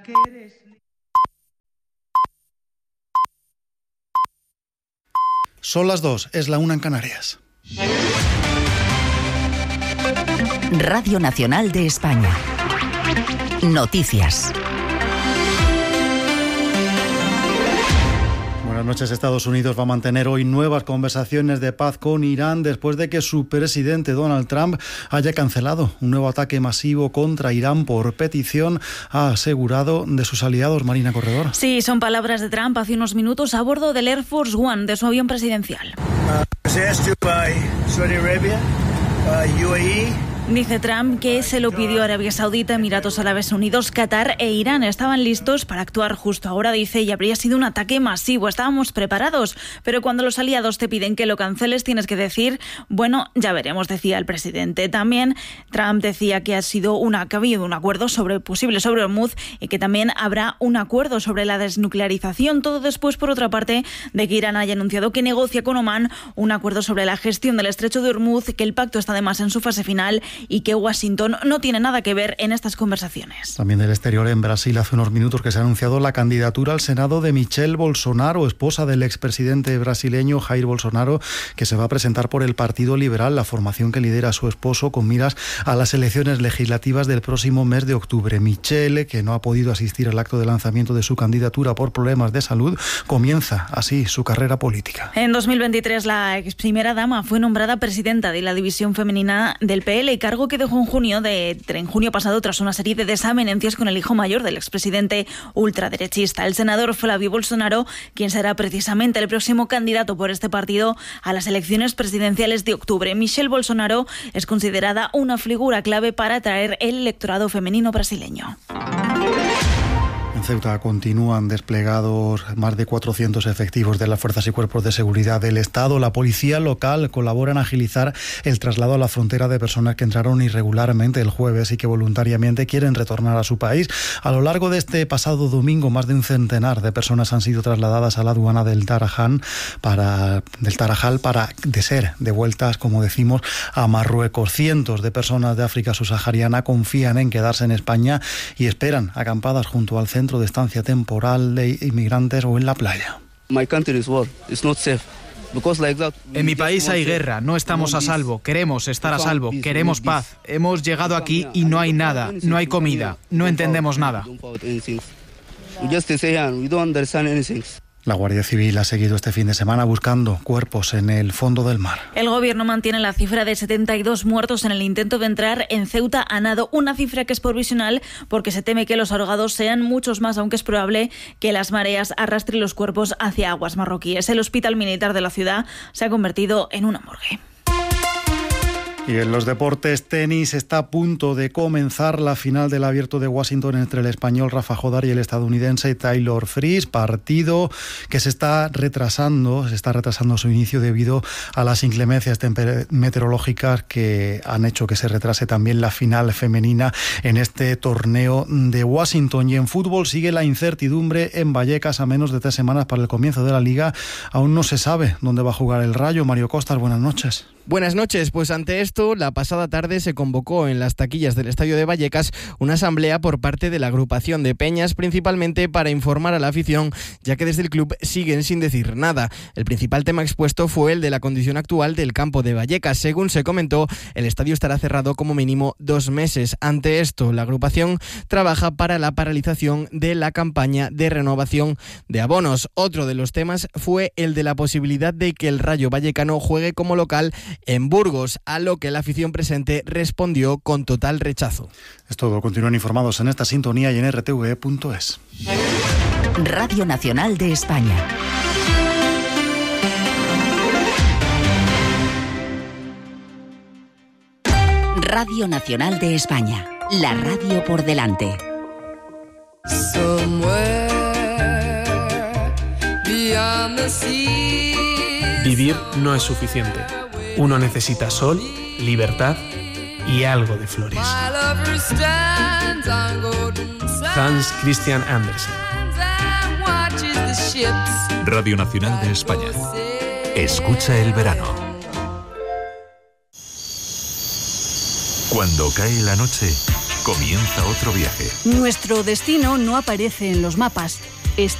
Son las 2, es la 1 en Canarias. Radio Nacional de España. Noticias. Buenas noches. Estados Unidos va a mantener hoy nuevas conversaciones de paz con Irán después de que su presidente Donald Trump haya cancelado un nuevo ataque masivo contra Irán por petición, ha asegurado, de sus aliados. Marina Corredor. Sí, son palabras de Trump hace unos minutos a bordo del Air Force One de su avión presidencial. Dice Trump que se lo pidió Arabia Saudita, Emiratos Árabes Unidos, Qatar e Irán. Estaban listos para actuar justo ahora, dice, y habría sido un ataque masivo. Estábamos preparados, pero cuando los aliados te piden que lo canceles, tienes que decir, bueno, ya veremos, decía el presidente. También Trump decía que ha habido un acuerdo posible sobre Hormuz y que también habrá un acuerdo sobre la desnuclearización. Todo después, por otra parte, de que Irán haya anunciado que negocia con Omán un acuerdo sobre la gestión del estrecho de Hormuz, que el pacto está además en su fase final y que Washington no tiene nada que ver en estas conversaciones. También del exterior, en Brasil, hace unos minutos que se ha anunciado la candidatura al Senado de Michelle Bolsonaro, esposa del expresidente brasileño Jair Bolsonaro, que se va a presentar por el Partido Liberal, la formación que lidera su esposo, con miras a las elecciones legislativas del próximo mes de octubre. Michelle, que no ha podido asistir al acto de lanzamiento de su candidatura por problemas de salud, comienza así su carrera política. En 2023, la ex primera dama fue nombrada presidenta de la división femenina del PL, cargo que dejó en junio pasado tras una serie de desavenencias con el hijo mayor del expresidente ultraderechista. El senador Flavio Bolsonaro, quien será precisamente el próximo candidato por este partido a las elecciones presidenciales de octubre. Michelle Bolsonaro es considerada una figura clave para atraer el electorado femenino brasileño. En Ceuta continúan desplegados más de 400 efectivos de las fuerzas y cuerpos de seguridad del Estado. La policía local colabora en agilizar el traslado a la frontera de personas que entraron irregularmente el jueves y que voluntariamente quieren retornar a su país. A lo largo de este pasado domingo, más de un centenar de personas han sido trasladadas a la aduana del Tarajal para ser devueltas, como decimos, a Marruecos. Cientos de personas de África subsahariana confían en quedarse en España y esperan acampadas junto al centro de estancia temporal de inmigrantes o en la playa. En mi país hay guerra, no estamos a salvo, queremos estar a salvo, queremos paz. Hemos llegado aquí y no hay nada, no hay comida, no entendemos nada. La Guardia Civil ha seguido este fin de semana buscando cuerpos en el fondo del mar. El gobierno mantiene la cifra de 72 muertos en el intento de entrar en Ceuta a nado, una cifra que es provisional porque se teme que los ahogados sean muchos más, aunque es probable que las mareas arrastren los cuerpos hacia aguas marroquíes. El hospital militar de la ciudad se ha convertido en una morgue. Y en los deportes, tenis, está a punto de comenzar la final del Abierto de Washington entre el español Rafa Jodar y el estadounidense Taylor Fritz, partido que se está retrasando su inicio debido a las inclemencias meteorológicas que han hecho que se retrase también la final femenina en este torneo de Washington. Y en fútbol sigue la incertidumbre en Vallecas a menos de 3 semanas para el comienzo de la Liga. Aún no se sabe dónde va a jugar el Rayo. Mario Costas, buenas noches. Buenas noches, pues ante esto, la pasada tarde se convocó en las taquillas del Estadio de Vallecas una asamblea por parte de la agrupación de peñas, principalmente para informar a la afición, ya que desde el club siguen sin decir nada. El principal tema expuesto fue el de la condición actual del campo de Vallecas. Según se comentó, el estadio estará cerrado como mínimo 2 meses. Ante esto, la agrupación trabaja para la paralización de la campaña de renovación de abonos. Otro de los temas fue el de la posibilidad de que el Rayo Vallecano juegue como local en Burgos, a lo que la afición presente respondió con total rechazo. Es todo. Continúen informados en esta sintonía y en rtve.es. Radio Nacional de España. Radio Nacional de España. La radio por delante. Vivir no es suficiente. Uno necesita sol, libertad y algo de flores. Hans Christian Andersen. Radio Nacional de España. Escucha el verano. Cuando cae la noche, Comienza otro viaje. Nuestro destino no aparece en los mapas.